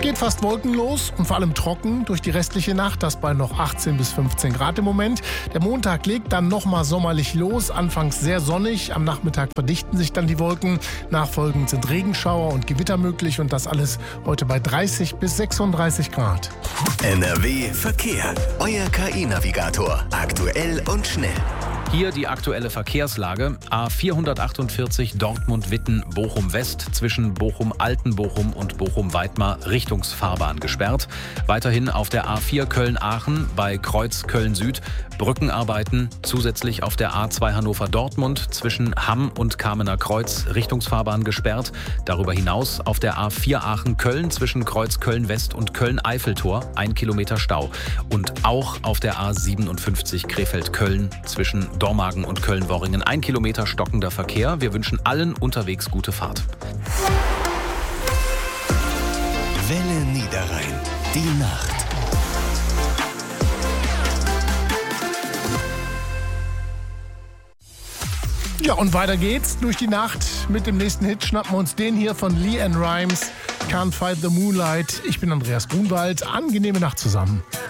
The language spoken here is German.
geht fast wolkenlos und vor allem trocken durch die restliche Nacht, das bei noch 18 bis 15 Grad im Moment. Der Montag legt dann nochmal sommerlich los, anfangs sehr sonnig, am Nachmittag verdichten sich dann die Wolken. Nachfolgend sind Regenschauer und Gewitter möglich und das alles heute bei 30 bis 36 Grad. NRW Verkehr. Euer KI-Navigator. Aktuell und schnell. Hier die aktuelle Verkehrslage. A448 Dortmund-Witten, Bochum-West zwischen Bochum-Altenbochum und Bochum-Weidmar Richtungsfahrbahn gesperrt. Weiterhin auf der A4 Köln-Aachen bei Kreuz Köln-Süd Brückenarbeiten. Zusätzlich auf der A2 Hannover-Dortmund zwischen Hamm und Kamener Kreuz Richtungsfahrbahn gesperrt. Darüber hinaus auf der A4 Aachen-Köln zwischen Kreuz Köln-West und Köln-Eiffeltor 1 Kilometer Stau. Und auch auf der A57 Krefeld-Köln zwischen Dormagen und Köln-Worringen 1 Kilometer stockender Verkehr. Wir wünschen allen unterwegs gute Fahrt. Welle Niederrhein. Die Nacht. Ja, und weiter geht's durch die Nacht. Mit dem nächsten Hit schnappen wir uns den hier von LeAnn Rimes. Can't Fight the Moonlight. Ich bin Andreas Grunwald. Angenehme Nacht zusammen.